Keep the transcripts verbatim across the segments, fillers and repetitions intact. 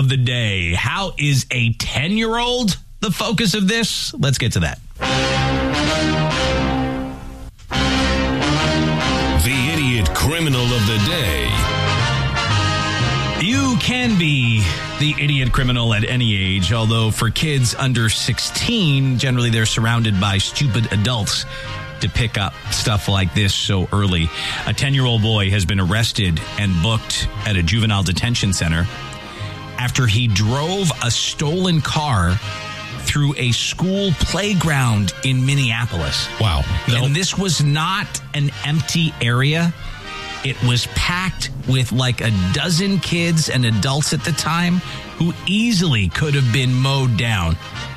of the day. How is a ten-year-old the focus of this? Let's get to that. The idiot criminal of the day. You can be the idiot criminal at any age, although for kids under sixteen, generally they're surrounded by stupid adults to pick up stuff like this so early. A ten-year-old boy has been arrested and booked at a juvenile detention center after he drove a stolen car through a school playground in Minneapolis. Wow. Nope. And this was not an empty area. It was packed with like a dozen kids and adults at the time who easily could have been mowed down.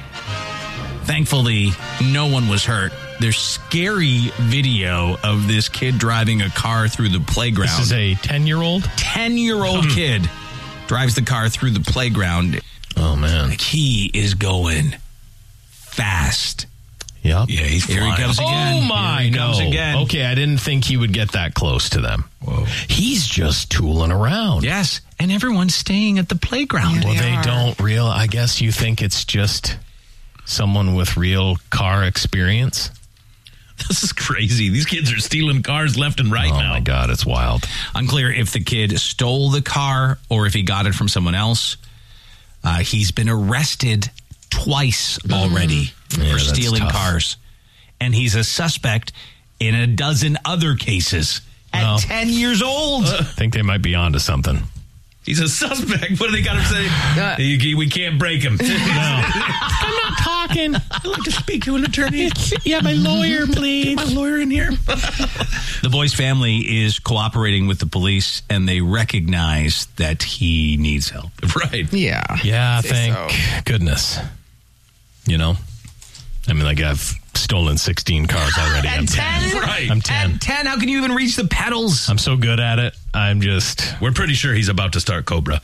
Thankfully, no one was hurt. There's scary video of this kid driving a car through the playground. This is a ten-year-old? ten-year-old kid drives the car through the playground. Oh, man. Like he is going fast. Yep. Yeah, he's Here flying. He comes again. Oh, my. Here he no. comes again. Okay, I didn't think he would get that close to them. Whoa. He's just tooling around. Yes, and everyone's staying at the playground. Yeah, well, they, they don't real. I guess you think it's just someone with real car experience? This is crazy. These kids are stealing cars left and right oh now. Oh, my God, it's wild. Unclear if the kid stole the car or if he got it from someone else. Uh, he's been arrested twice already mm. yeah, for stealing tough. cars. And he's a suspect in a dozen other cases at well, ten years old. I think they might be onto something. He's a suspect. What do they got to say? Uh, we can't break him. No. I'm not talking. I'd like to speak to an attorney. Yeah, my lawyer, please. Get my lawyer in here. The boy's family is cooperating with the police, and they recognize that he needs help. Right. Yeah. Yeah, thank so. goodness. You know? I mean, like, I've stolen sixteen cars already. I'm ten. Right. I'm ten. At ten, how can you even reach the pedals? I'm so good at it. I'm just... We're pretty sure he's about to start Cobra.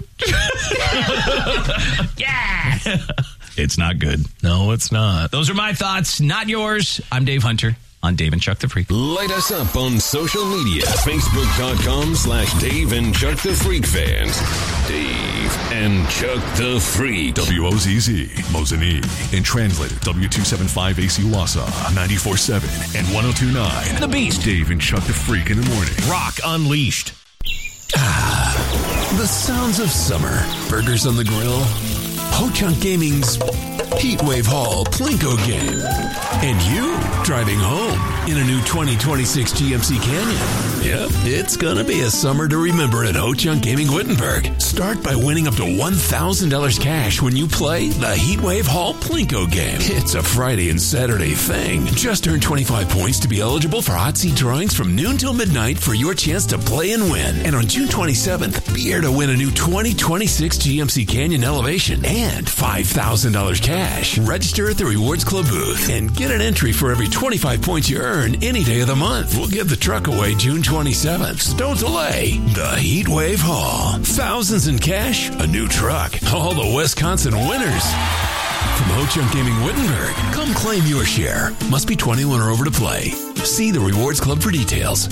Yeah. It's not good. No, it's not. Those are my thoughts, not yours. I'm Dave Hunter on Dave and Chuck the Freak. Light us up on social media. Facebook.com slash Dave and Chuck the Freak fans. Dave and Chuck the Freak. W O Z Z, Mosinee. And translated W two seventy-five A C Wausau, ninety-four point seven and one oh two point nine. The Beast. Dave and Chuck the Freak in the morning. Rock Unleashed. Ah, the sounds of summer. Burgers on the grill. Ho-Chunk Gaming's Heatwave Hall Plinko game. And you driving home in a new twenty twenty-six G M C Canyon. Yep, it's gonna be a summer to remember at Ho-Chunk Gaming Wittenberg. Start by winning up to one thousand dollars cash when you play the Heatwave Hall Plinko game. It's a Friday and Saturday thing. Just earn twenty-five points to be eligible for hot seat drawings from noon till midnight for your chance to play and win. And on June twenty-seventh, be here to win a new twenty twenty-six G M C Canyon Elevation and five thousand dollars cash. Register at the Rewards Club booth and get an entry for every twenty-five points you earn any day of the month. We'll give the truck away June twenty-seventh. So don't delay. The Heatwave Hall. Thousands in cash, a new truck. All the Wisconsin winners. From Ho-Chunk Gaming Wittenberg, come claim your share. Must be twenty-one or over to play. See the Rewards Club for details.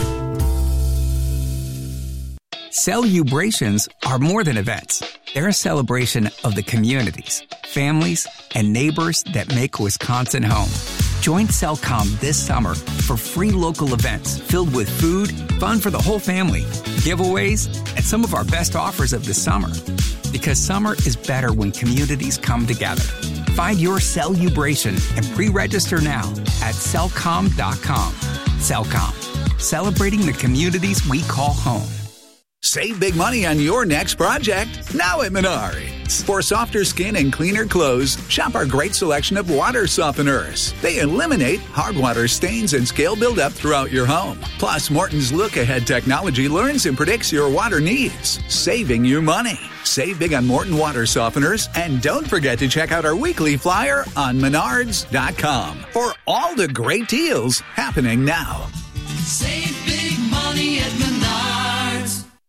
Celebrations are more than events. They're a celebration of the communities, families, and neighbors that make Wisconsin home. Join Cellcom this summer for free local events filled with food, fun for the whole family, giveaways, and some of our best offers of the summer. Because summer is better when communities come together. Find your Celebration and pre-register now at cellcom dot com. Cellcom, celebrating the communities we call home. Save big money on your next project now at Menards. For softer skin and cleaner clothes, shop our great selection of water softeners. They eliminate hard water stains and scale buildup throughout your home. Plus, Morton's look-ahead technology learns and predicts your water needs, saving you money. Save big on Morton water softeners, and don't forget to check out our weekly flyer on menards dot com for all the great deals happening now. Save big money at Menards.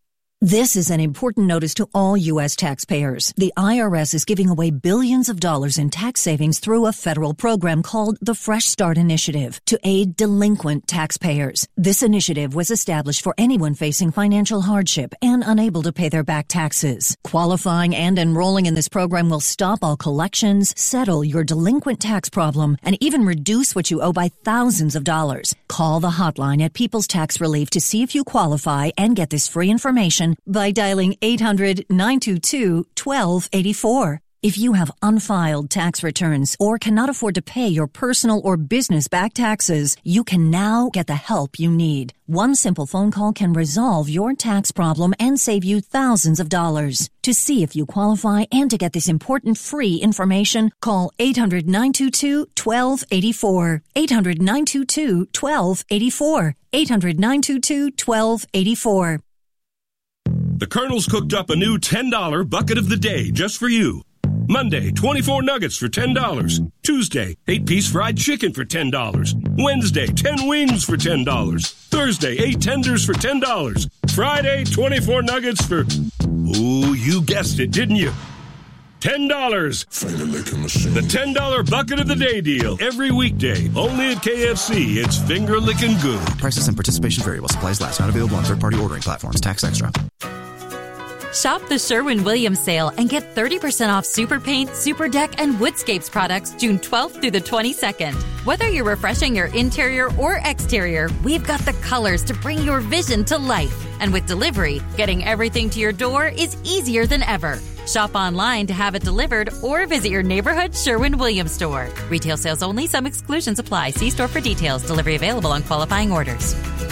This is an important notice to all U S taxpayers. The I R S is giving away billions of dollars in tax savings through a federal program called the Fresh Start Initiative to aid delinquent taxpayers. This initiative was established for anyone facing financial hardship and unable to pay their back taxes. Qualifying and enrolling in this program will stop all collections, settle your delinquent tax problem, and even reduce what you owe by thousands of dollars. Call the hotline at People's Tax Relief to see if you qualify and get this free information by dialing eight hundred, nine two two, one two eight four. If you have unfiled tax returns or cannot afford to pay your personal or business back taxes, you can now get the help you need. One simple phone call can resolve your tax problem and save you thousands of dollars. To see if you qualify and to get this important free information, call eight hundred, nine two two, one two eight four. eight hundred, nine two two, one two eight four. eight hundred, nine two two, one two eight four. The Colonel's cooked up a new ten dollar bucket of the day just for you. Monday, twenty-four nuggets for ten dollars. Tuesday, eight-piece fried chicken for ten dollars. Wednesday, ten wings for ten dollars. Thursday, eight tenders for ten dollars. Friday, twenty-four nuggets for... Ooh, you guessed it, didn't you? ten dollars. The ten dollar bucket of the day deal. Every weekday. Only at K F C. It's finger-licking good. Prices and participation variable. Supplies last. Not available on third-party ordering platforms. Tax extra. Shop the Sherwin-Williams sale and get thirty percent off Super Paint, Super Deck, and Woodscapes products June twelfth through the twenty-second. Whether you're refreshing your interior or exterior, we've got the colors to bring your vision to life. And with delivery, getting everything to your door is easier than ever. Shop online to have it delivered or visit your neighborhood Sherwin-Williams store. Retail sales only. Some exclusions apply. See store for details. Delivery available on qualifying orders.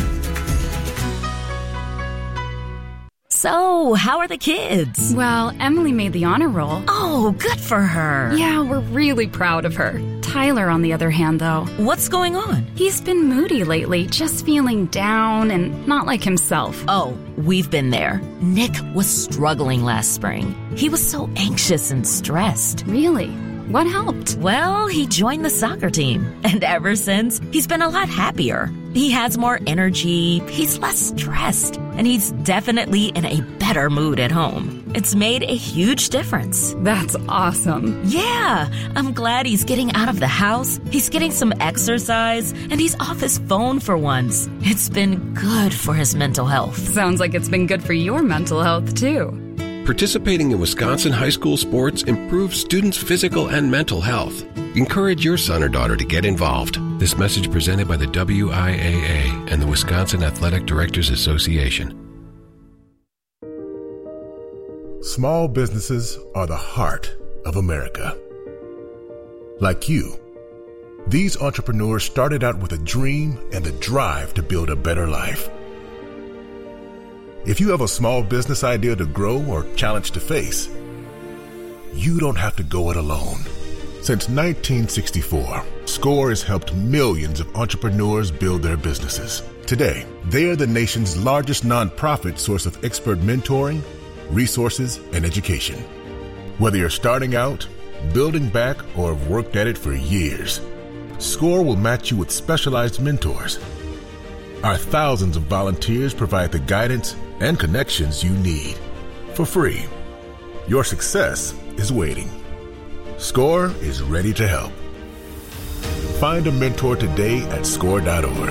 So, how are the kids? Well, Emily made the honor roll. Oh, good for her. Yeah, we're really proud of her. Tyler, on the other hand, though. What's going on? He's been moody lately, just feeling down and not like himself. Oh, we've been there. Nick was struggling last spring. He was so anxious and stressed. Really? What helped? Well, he joined the soccer team. And ever since, he's been a lot happier. He has more energy, he's less stressed, and he's definitely in a better mood at home. It's made a huge difference. That's awesome. Yeah, I'm glad he's getting out of the house, he's getting some exercise, and he's off his phone for once. It's been good for his mental health. Sounds like it's been good for your mental health, too. Participating in Wisconsin high school sports improves students' physical and mental health. Encourage your son or daughter to get involved. This message presented by the W I A A and the Wisconsin Athletic Directors Association. Small businesses are the heart of America. Like you, these entrepreneurs started out with a dream and a drive to build a better life. If you have a small business idea to grow or challenge to face, you don't have to go it alone. Since nineteen sixty-four, SCORE has helped millions of entrepreneurs build their businesses. Today, they are the nation's largest nonprofit source of expert mentoring, resources, and education. Whether you're starting out, building back, or have worked at it for years, SCORE will match you with specialized mentors. Our thousands of volunteers provide the guidance and connections you need for free. Your success is waiting. SCORE is ready to help. Find a mentor today at score dot org.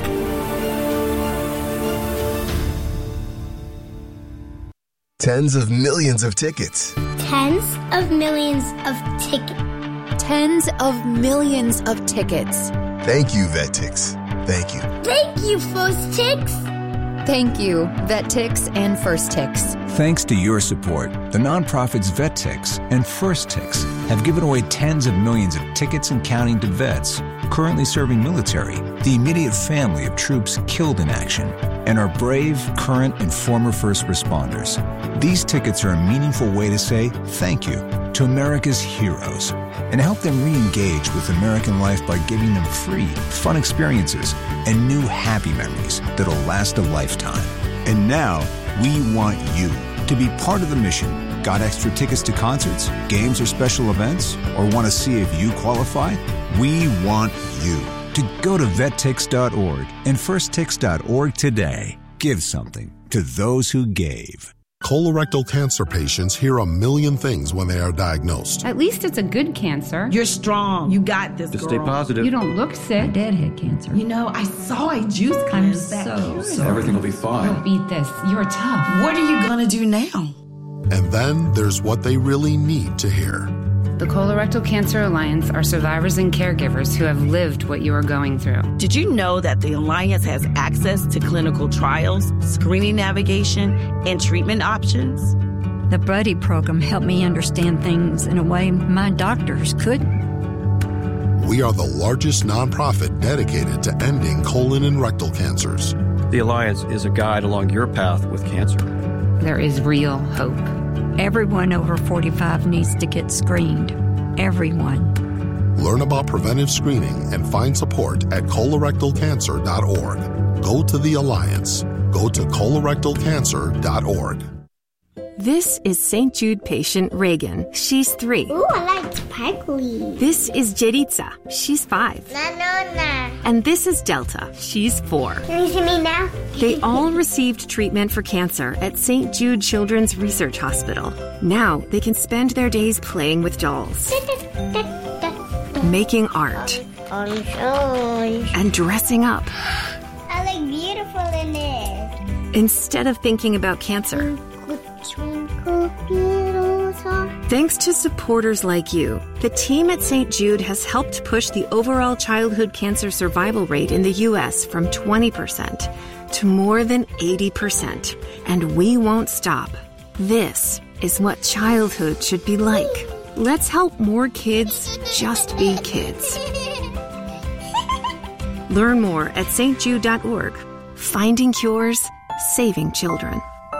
Tens of millions of tickets. Tens of millions of tickets. Tens of millions of tickets. Thank you, VetTix. Thank you. Thank you, First Tix. Thank you, VetTix and First Tix. Thanks to your support, the nonprofits VetTix and First Tix have given away tens of millions of tickets and counting to vets currently serving military, the immediate family of troops killed in action, and our brave, current, and former first responders. These tickets are a meaningful way to say thank you to America's heroes and help them re-engage with American life by giving them free, fun experiences and new happy memories that'll last a lifetime. And now, we want you to be part of the mission. Got extra tickets to concerts, games, or special events? Or want to see if you qualify? We want you to go to vet tix dot org and first tix dot org today. Give something to those who gave. Colorectal cancer patients hear a million things when they are diagnosed. At least it's a good cancer. You're strong. You got this, Just girl. stay positive. You don't look sick. My dad had cancer. You know, I saw a juice cleanse that so sorry. Everything will be fine. You'll beat this. You're tough. What are you going to do now? And then there's what they really need to hear. The Colorectal Cancer Alliance are survivors and caregivers who have lived what you are going through. Did you know that the Alliance has access to clinical trials, screening navigation, and treatment options? The Buddy program helped me understand things in a way my doctors couldn't. We are the largest nonprofit dedicated to ending colon and rectal cancers. The Alliance is a guide along your path with cancer. There is real hope. Everyone over forty-five needs to get screened. Everyone. Learn about preventive screening and find support at colorectal cancer dot org. Go to the Alliance. Go to colorectal cancer dot org. This is Saint Jude patient Reagan. She's three. Ooh, I like sparkly. This is Jeritza. She's five. Na, na, na. And this is Delta. She's four. Can you see me now? They all received treatment for cancer at Saint Jude Children's Research Hospital. Now they can spend their days playing with dolls, making art, and dressing up. I look beautiful in it. Instead of thinking about cancer. Thanks to supporters like you, the team at Saint Jude has helped push the overall childhood cancer survival rate in the U S from twenty percent to more than eighty percent. And we won't stop. This is what childhood should be like. Let's help more kids just be kids. Learn more at s t jude dot org. Finding cures, saving children.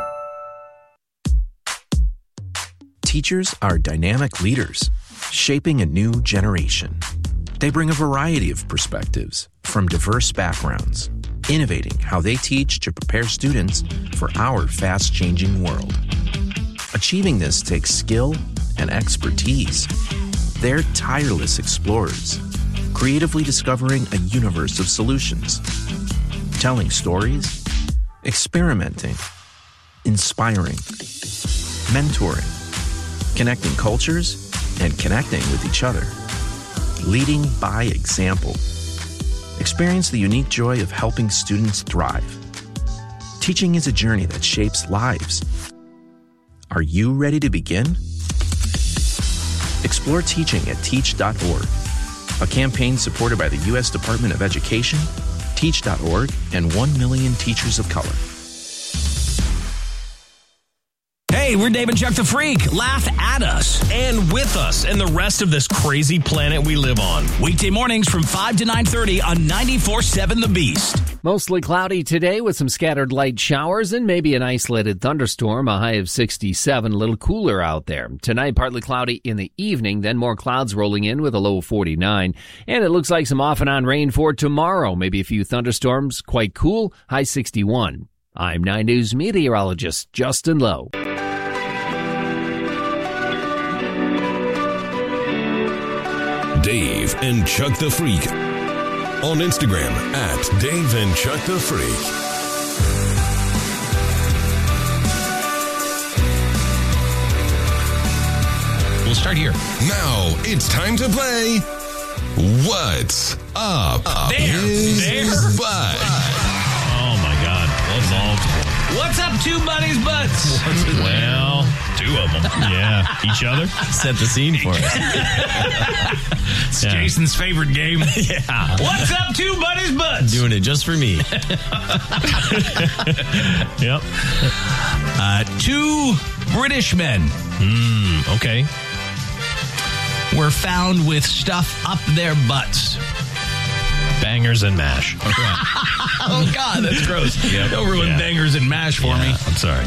Teachers are dynamic leaders, shaping a new generation. They bring a variety of perspectives from diverse backgrounds, innovating how they teach to prepare students for our fast-changing world. Achieving this takes skill and expertise. They're tireless explorers, creatively discovering a universe of solutions, telling stories, experimenting, inspiring, mentoring, connecting cultures, and connecting with each other. Leading by example. Experience the unique joy of helping students thrive. Teaching is a journey that shapes lives. Are you ready to begin? Explore teaching at teach dot org, a campaign supported by the U S Department of Education, teach dot org, and one million Teachers of Color. Hey, we're Dave and Chuck the Freak. Laugh at us. And with us and the rest of this crazy planet we live on. Weekday mornings from five to nine thirty on ninety-four point seven The Beast. Mostly cloudy today with some scattered light showers and maybe an isolated thunderstorm, a high of sixty-seven, a little cooler out there. Tonight, partly cloudy in the evening, then more clouds rolling in with a low of forty-nine. And it looks like some off and on rain for tomorrow. Maybe a few thunderstorms, quite cool, high sixty-one. I'm nine News meteorologist Justin Lowe. Dave and Chuck the Freak. On Instagram at Dave and Chuck the Freak. We'll start here. Now it's time to play What's Up, up there, His there. Butt. Oh my God. What's all What's up, two buddies' butts? Well, two of them. Yeah. Each other? Set the scene for us. It's Yeah. Jason's favorite game. Yeah. What's up, two buddies' butts? Doing it just for me. Yep. Uh, two British men Mm, okay. were found with stuff up their butts. Bangers and mash. Oh, God, that's gross. Yep. Don't ruin Yeah. bangers and mash for Yeah, me. I'm sorry.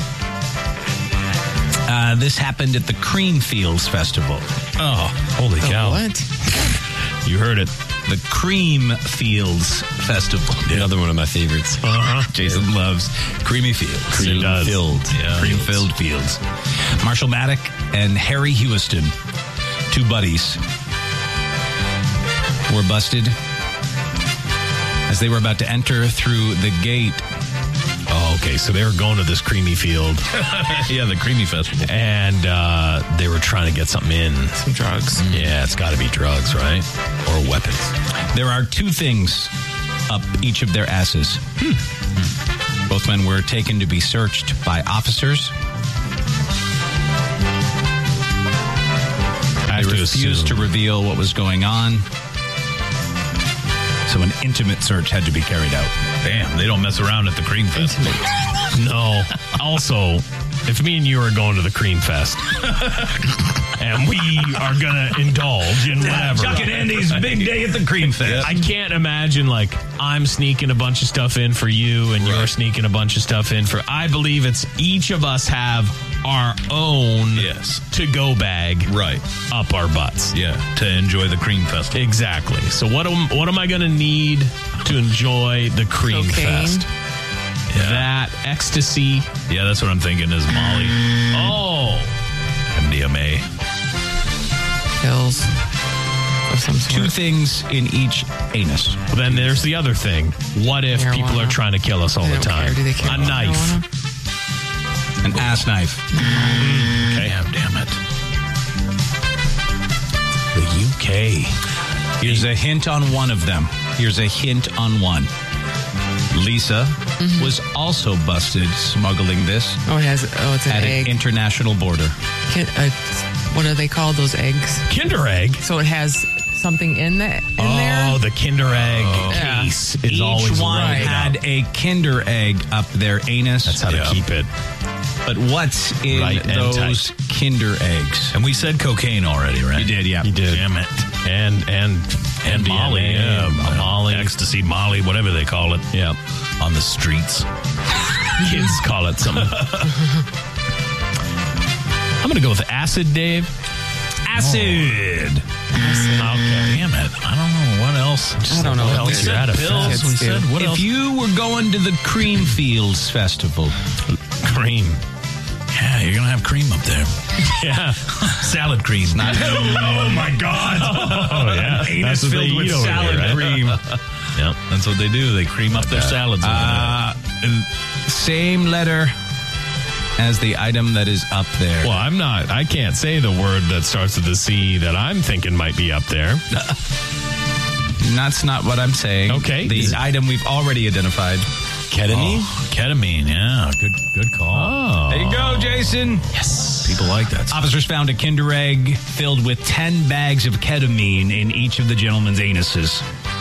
Uh, this happened at the Creamfields Festival. Oh, holy cow. What? You heard it. The Creamfields Festival. Another one of my favorites. Uh-huh. Jason loves creamy fields. He does. Cream-filled. Yeah. Cream-filled fields. Marshall Maddock and Harry Hewiston, two buddies, were busted as they were about to enter through the gate. Oh, Okay, so they were going to this creamy field. Yeah, the Creamy Festival. And uh, they were trying to get something in. Some drugs. Yeah, it's got to be drugs, right? Or weapons. There are two things up each of their asses. Hmm. Hmm. Both men were taken to be searched by officers. They refused to reveal what was going on. So an intimate search had to be carried out. Damn, they don't mess around at the Cream Fest. No. Also, if me and you are going to the Cream Fest and we are going to indulge in whatever. Chuck and Andy's big day at the Cream Fest. I can't imagine, like, I'm sneaking a bunch of stuff in for you and right. you're sneaking a bunch of stuff in for... I believe it's each of us have our own yes. to-go bag right up our butts. Yeah, to enjoy the Cream Festival. Exactly. So what am, what am I going to need to enjoy the Cream Cocaine. Fest? Yeah. That ecstasy. Yeah, that's what I'm thinking is Molly. Oh. M D M A. Pills of some sort. Two things in each anus. Well, then there's the other thing. What if marijuana. People are trying to kill us all they the don't time? Care. Do they care a about knife. Marijuana? An ass knife. Mm. Okay. Damn, damn it. The U K. Here's a hint on one of them. Here's a hint on one. Lisa mm-hmm. was also busted smuggling this. Oh, it has. Oh, it's an at egg. an international border. Kin, uh, what are they called? Those eggs? Kinder egg. So it has something in that. In oh, there? the Kinder egg oh. case yeah. is Each always one right had up. a Kinder egg up their anus. That's how yeah. to keep it. But what's in right those Kinder eggs? And we said cocaine already, right? You did, yeah. You did. Damn it. And and and Molly, yeah, Molly, ecstasy, Molly, whatever they call it. Yeah, on the streets, kids call it something. I'm gonna go with acid, Dave. Acid. Oh. Okay, damn it. I don't know what else. I don't know. What else you're out of pills. We said what if else? you were going to the Cream Fields Festival, cream. Yeah, you're gonna have cream up there. Yeah, salad cream. Not oh my god! Oh yeah, anus that's filled with salad here, right? cream. Yep, that's what they do. They cream up their salads. Uh, same letter as the item that is up there. Well, I'm not. I can't say the word that starts with a C that I'm thinking might be up there. That's not what I'm saying. Okay, the item we've already identified. Ketamine? Oh, ketamine, yeah. Good good call. Oh. There you go, Jason. Yes. People like that. Officers found a Kinder egg filled with ten bags of ketamine in each of the gentlemen's anuses.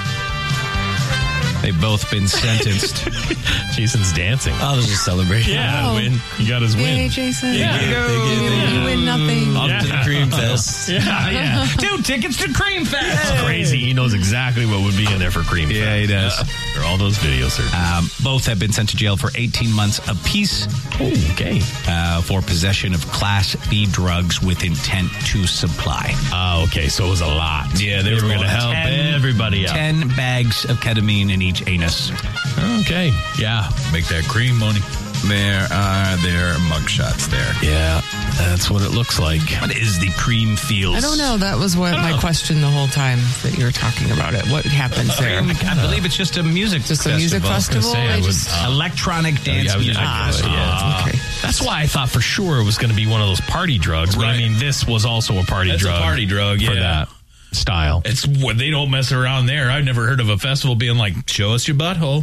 They've both been sentenced. Jason's dancing. I was just celebrating. Yeah, Oh. win. You got his win. Yay, Jason. Yeah. There you go. You, you win nothing. Off Yeah. to the Cream Fest. Yeah, yeah. Two tickets to Cream Fest. That's crazy. He knows exactly what would be in there for Cream Fest. Yeah, he does. Uh, for all those video searches. Um, both have been sent to jail for eighteen months apiece. Oh, okay. Uh, for possession of Class B drugs with intent to supply. Oh, okay. So it was a lot. Yeah, they, they were were going to going help ten, everybody out. Ten bags of ketamine in each anus. Okay. Yeah. Make that cream money. There are their mugshots there. Yeah. That's what it looks like. What is the Cream Fields? I don't know. That was what my question the whole time that you were talking about it. What happens there? I believe it's just a music Just festival. a music festival? say, I They would- just- Uh, Electronic dance yeah, music. yeah, festival. yeah. okay. That's why I thought for sure it was going to be one of those party drugs. But I Right. mean, this was also a party That's a drug. party drug, for yeah. that style. It's what they don't mess around there. I've never heard of a festival being like, "Show us your butthole."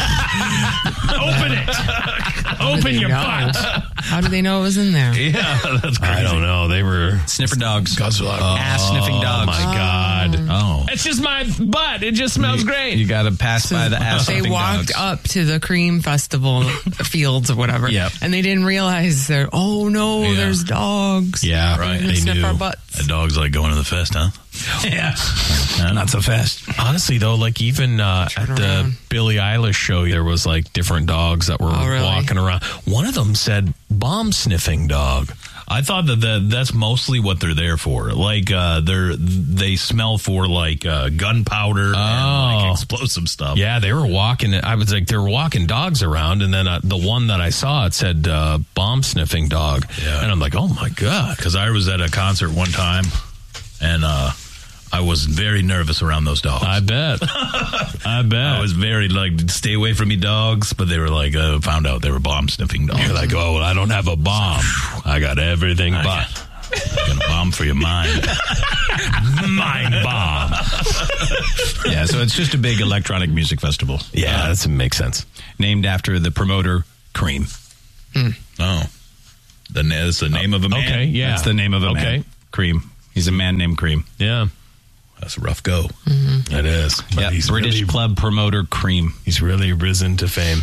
Open it. How did Open they your know? butt. How did they know it was in there? Yeah, that's crazy. I don't know. They were Sniffer dogs. God's alive. Ass sniffing dogs. Oh my god. Oh. It's just my butt. It just smells great. You got to pass by the ass They sniffing walked dogs. up to the Cream Festival fields or whatever, Yep. and they didn't realize that. Oh no, Yeah. there's dogs. Yeah, They're right. gonna They sniff knew. our butts. That dog's like going to the fest, huh? Yeah. Not so fast. Honestly, though, like even uh, at the around. Billie Eilish show, there was like different dogs that were Oh, really? walking around. One of them said bomb sniffing dog. I thought that the, that's mostly what they're there for. Like uh, they're they smell for like uh, gunpowder and Oh. like explosive stuff. Yeah, they were walking. I was like, they were walking dogs around, and then uh, the one that I saw, it said uh, bomb sniffing dog. Yeah. And I'm like, oh my god. Because I was at a concert one time, and uh, I was very nervous around those dogs. I bet. I bet. I was very like, stay away from me, dogs. But they were like, uh, found out they were bomb sniffing dogs. You're like, oh, well, I don't have a bomb. I got everything I but. Gonna bomb for your mind. Mind bomb. Yeah, so it's just a big electronic music festival. Yeah, uh, that makes sense. Named after the promoter, Cream. Mm. Oh. The, that's the name oh, of a man? Okay, yeah. That's the name of a okay. man. Cream. He's a man named Cream. Yeah. That's a rough go. Mm-hmm. It is. But yeah, he's British really, club promoter, Cream. He's really risen to fame.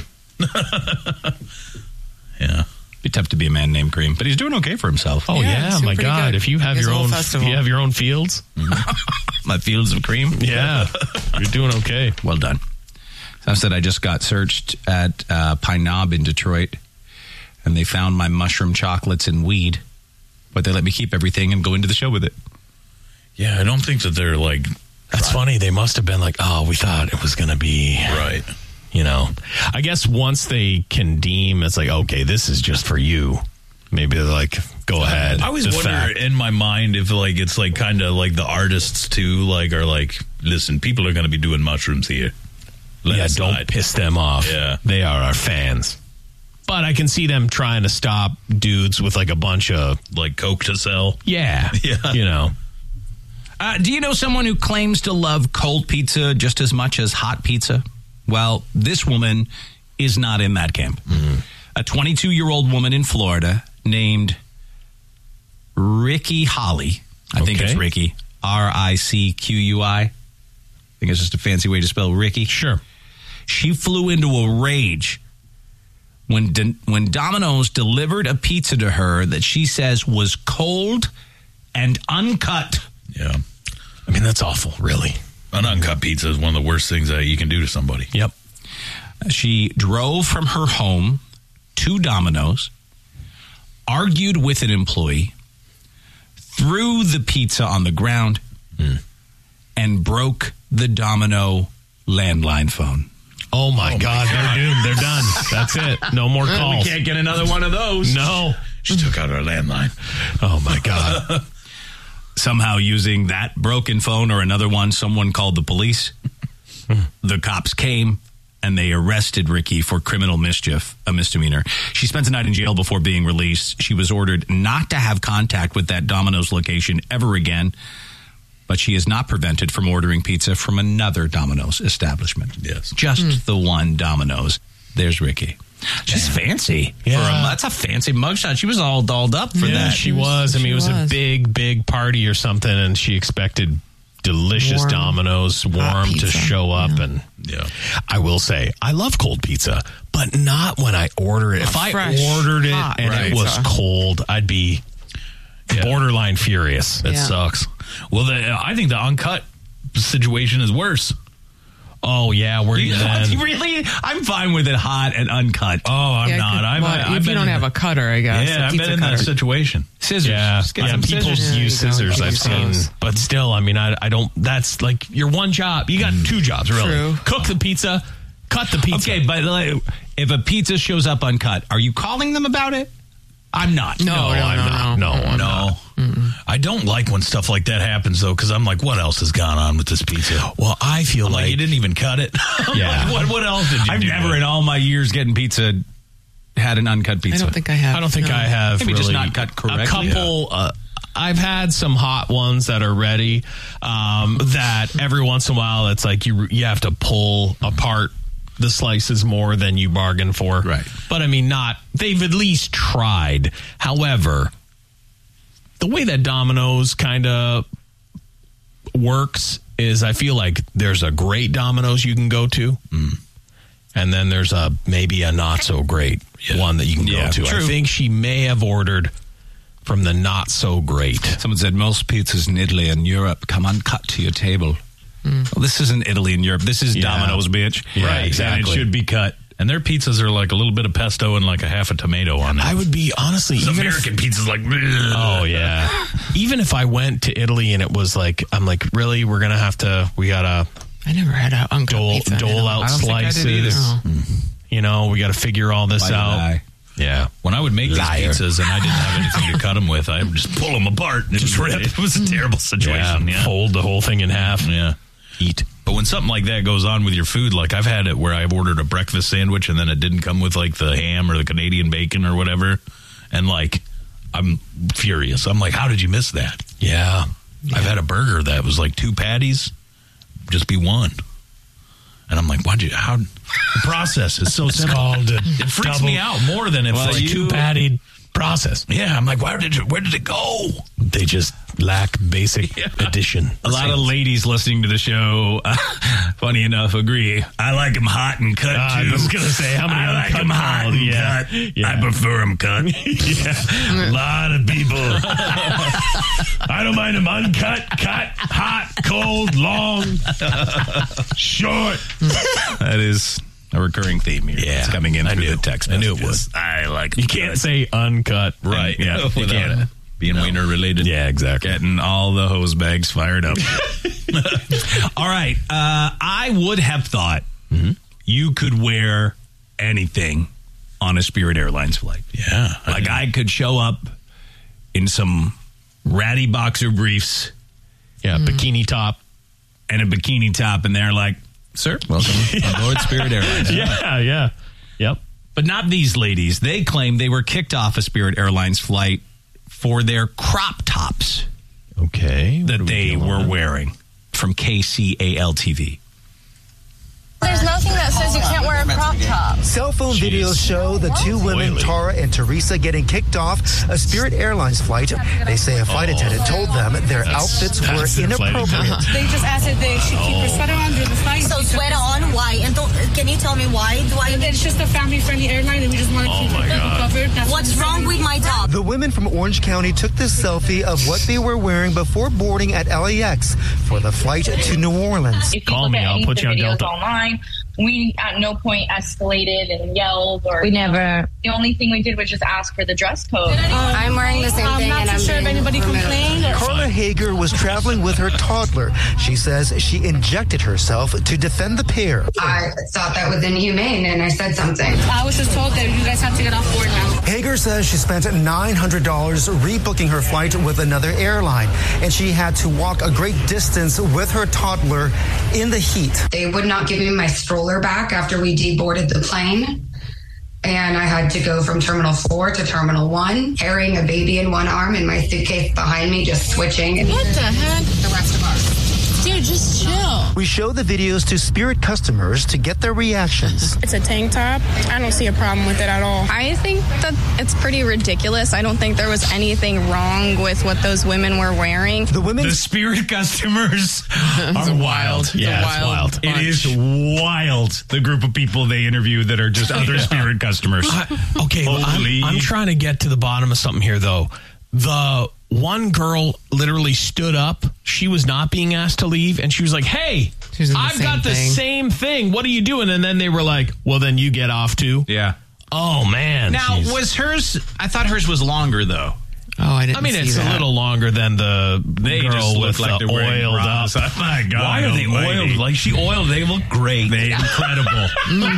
Yeah. Be tough to be a man named Cream, but he's doing okay for himself. Oh yeah, yeah my God! Good. If you have His your own, if you have your own fields, mm-hmm. My fields of cream. Yeah, you're doing okay. Well done. I said I just got searched at uh, Pine Knob in Detroit, and they found my mushroom chocolates and weed, but they let me keep everything and go into the show with it. Yeah, I don't think that they're like. That's right. Funny. They must have been like, oh, we thought it was going to be right. You know, I guess once they can deem it's like, okay, this is just for you. Maybe they're like, go ahead. I always wonder fact. in my mind if like it's like kind of like the artists too, like are like, listen, people are going to be doing mushrooms here. Let yeah, don't slide. Piss them off. Yeah, they are our fans. But I can see them trying to stop dudes with like a bunch of like coke to sell. Yeah, yeah, you know. Uh, do you know someone who claims to love cold pizza just as much as hot pizza? Well, this woman is not in that camp. Mm-hmm. A twenty-two-year-old woman in Florida named Ricky Holly. I okay. think it's Ricky. R I C Q U I. I think it's just a fancy way to spell Ricky. Sure. She flew into a rage when De- when Domino's delivered a pizza to her that she says was cold and uncut. Yeah. I mean, that's awful, really. An uncut pizza is one of the worst things that you can do to somebody. Yep. She drove from her home to Domino's, argued with an employee, threw the pizza on the ground, mm. and broke the Domino landline phone. Oh, my oh God. My God. They're doomed. They're done. That's it. No more calls. We can't get another one of those. No. She took out our landline. Oh, my God. Somehow using that broken phone or another one, someone called the police. The cops came, and they arrested Ricky for criminal mischief, a misdemeanor. She spent the night in jail before being released. She was ordered not to have contact with that Domino's location ever again, but she is not prevented from ordering pizza from another Domino's establishment. Yes. Just mm. the one Domino's. There's Ricky. She's fancy. Yeah. For a, that's a fancy mugshot. She was all dolled up for yeah, that. She was. I mean, it was, was a big, big party or something, and she expected delicious warm, Domino's, warm to show up. Yeah. And yeah, I will say, I love cold pizza, but not when I order it. If Fresh, I ordered it hot, and right. it was cold, I'd be yeah. borderline furious. It yeah. sucks. Well, the, I think the uncut situation is worse. Oh, yeah. Where you then? Really? I'm fine with it hot and uncut. Oh, I'm yeah, not. I've, well, I've if been you don't have the, a cutter, I guess. Yeah, I've been in cutter. that situation. Scissors. Yeah, yeah people scissors. use Yeah, scissors, I've seen. those. But still, I mean, I, I don't, that's like your one job. You got mm. two jobs, really. True. Cook the pizza, cut the pizza. Okay, but like, if a pizza shows up uncut, are you calling them about it? I'm not. No, no, no, I'm no, not. no. No, I'm no. not. Mm-mm. I don't like when stuff like that happens, though, because I'm like, what else has gone on with this pizza? Well, I feel I'm like, like you didn't even cut it. Yeah. Like, what, what else did you I've do? never that? in all my years getting pizza had an uncut pizza. I don't think I have. I don't think no. I have. Maybe really. just not cut correctly. A couple. Yeah. Uh, I've had some hot ones that are ready. Um, that every once in a while, it's like you you have to pull apart the slices more than you bargain for. Right. But I mean, not. They've at least tried. However, the way that Domino's kind of works is, I feel like there's a great Domino's you can go to. Mm. And then there's a maybe a not so great yeah. one that you can yeah, go to. True. I think she may have ordered from the not so great. Someone said most pizzas in Italy and Europe come uncut to your table. Mm. Well, this isn't Italy and Europe. This is yeah. Domino's, bitch. Yeah, right, exactly. And it should be cut. And their pizzas are like a little bit of pesto and like a half a tomato on it. I would be, honestly, even American if, pizza's like, bleh. Oh, yeah. Even if I went to Italy and it was like, I'm like, really? We're going to have to, we got to. I never had a uncut dole, pizza. dole out I don't slices. think I did either. You know, we got to figure all this Why out. Yeah. When I would make these pizzas and I didn't have anything to cut them with, I would just pull them apart and just rip. It was a terrible situation. Yeah, Yeah. fold the whole thing in half. Yeah. Eat. But when something like that goes on with your food, like I've had it where I've ordered a breakfast sandwich and then it didn't come with like the ham or the Canadian bacon or whatever. And like, I'm furious. I'm like, how did you miss that? Yeah. yeah. I've had a burger that was like two patties, just be one. And I'm like, why'd you, how, the process is so It's simple. called a It freaks double- me out more than if well, like you, two-patty process. Yeah, I'm like, why did it, where did it go? They just lack basic Yeah. addition. A lot of ladies listening to the show, uh, funny enough, agree. I like them hot and cut, Uh, too. I was going to say, how many I like uncut them hot called? and Yeah. cut. Yeah. I prefer them cut. Yeah. A lot of people. I don't mind them uncut, cut, hot, cold, long, short. That is a recurring theme here. Yeah. It's coming in I through knew. the text I knew it messages. would. I like You can't say uncut. Right. Yeah, you Without can't. it being wiener related. Yeah, exactly. Getting all the hose bags fired up. All right. Uh, I would have thought Mm-hmm. you could wear anything on a Spirit Airlines flight. Yeah. Like I could show up in some ratty boxer briefs. Yeah, bikini top. And a bikini top, and they're like, sir, welcome aboard Spirit Airlines. Yeah, yeah. Yep. But not these ladies. They claim they were kicked off a Spirit Airlines flight for their crop tops Okay. that they were wearing from K C A L T V. There's nothing that says you can't wear a crop top. Cell phone videos show the two women, Tara and Teresa, getting kicked off a Spirit Airlines flight. They say a flight attendant told them their outfits were inappropriate. They just asked if they should keep their sweater on during the flight. So sweater on, why? And don't, can you tell me why? Do I? It's just a family-friendly airline, and we just want to keep it covered. That's What's wrong with my top? The women from Orange County took this selfie of what they were wearing before boarding at L A X for the flight to New Orleans. If you look at any of the videos online, we at no point escalated and yelled or We never. The only thing we did was just ask for the dress code. Um, I'm wearing the same I'm thing, not and too I'm sure if being anybody complained. Or Carla Hager was traveling with her toddler. She says she injected herself to defend the pair. I thought that was inhumane, and I said something. I was just told that you guys have to get off board now. Hager says she spent nine hundred dollars rebooking her flight with another airline, and she had to walk a great distance with her toddler in the heat. They would not give me my stroller back after we deboarded the plane. And I had to go from Terminal four to Terminal one, carrying a baby in one arm and my suitcase behind me, just switching. What the heck? The rest of us. Dude, just chill. We show the videos to Spirit customers to get their reactions. It's a tank top. I don't see a problem with it at all. I think that it's pretty ridiculous. I don't think there was anything wrong with what those women were wearing. The women, The Spirit customers are wild. Yeah, it's wild. It is wild. The group of people they interview that are just other Spirit customers. I- okay, well, Holy- I'm, I'm trying to get to the bottom of something here, though. The one girl literally stood up. She was not being asked to leave, and she was like, hey, She's in the I've same got the thing. same thing. What are you doing? And then they were like, well, then you get off, too. Yeah. Oh, man. Now, Jeez. was hers, I thought hers was longer, though. Oh, I didn't I mean, see it's that. a little longer than the They girl just look with like the they're wearing oiled up. bras. My God. Why are they almighty. oiled? Like she oiled, they look great. They incredible.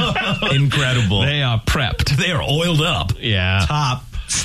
Incredible. They are prepped. They are oiled up. Yeah. top,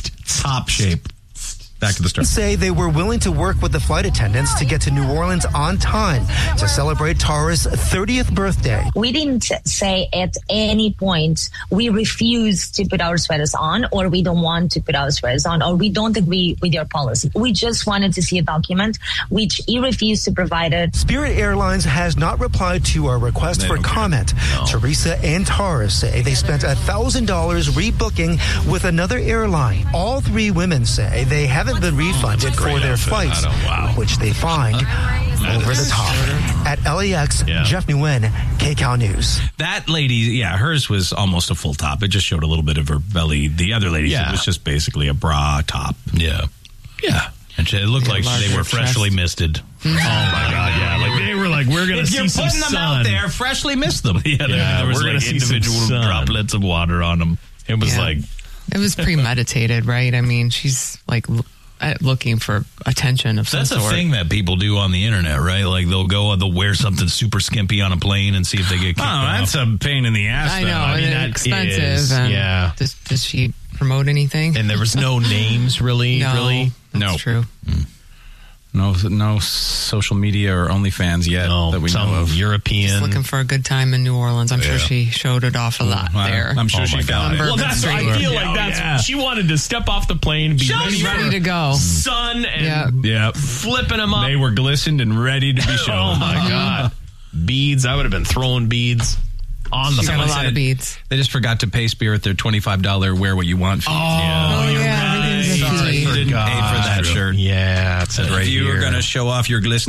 top shape. Back to the start. say they were willing to work with the flight attendants to get to New Orleans on time to celebrate Tara's thirtieth birthday. We didn't say at any point we refuse to put our sweaters on, or we don't want to put our sweaters on, or we don't agree with your policy. We just wanted to see a document, which he refused to provide it. Spirit Airlines has not replied to our request They for don't care. comment. No. Teresa and Tara say they spent one thousand dollars rebooking with another airline. All three women say they haven't been refunded for their flights, wow. which they find over the top. At L A X, Yeah. Jeff Nguyen, K C A L News. That lady, yeah, hers was almost a full top. It just showed a little bit of her belly. The other lady, Yeah. it was just basically a bra top. Yeah. Yeah. And it looked like larger they were freshly chest. misted. Oh, my God, yeah. Like, they were like, we're going to If see you're some putting them sun. out there, freshly missed them. Yeah, there, Yeah, there was we're gonna like see some individual sun. droplets of water on them. It was Yeah. like, It was premeditated, right? I mean, she's like l- uh, looking for attention of some That's a sort. thing that people do on the internet, right? Like they'll go, they'll wear something super skimpy on a plane and see if they get kicked Oh, off. that's a pain in the ass. I though. know, I mean, and that expensive. is- and yeah. Does, does she promote anything. And there was no names, really, no, really? That's no. true. Mm. No, no social media or OnlyFans yet no, that we some know of. European. Just looking for a good time in New Orleans. I'm Yeah. sure she showed it off a lot Well, there. I'm sure Oh she my found God. it. Well, that's I feel like Oh, that's yeah. she wanted to step off the plane, be She's ready, ready for to go. sun and Yeah. flipping them up. They were glistened and ready to be shown. Oh my God. Beads. I would have been throwing beads on the She got a plane. lot of beads. They just forgot to pay Spirit their twenty-five dollars wear what you want fee. Oh, Oh, you're yeah, right. everything's a Sorry, fee. you didn't pay for that shirt. Yeah, it's right If you here. were going to show off your glistening